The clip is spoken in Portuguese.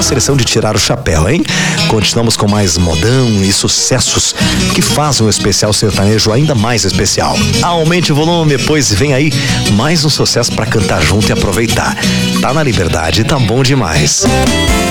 seleção de tirar o chapéu, hein? Continuamos com mais modão e sucessos que fazem o especial sertanejo ainda mais especial. Aumente o volume, pois vem aí mais um sucesso para cantar junto e aproveitar. Tá na Liberdade, tá bom demais.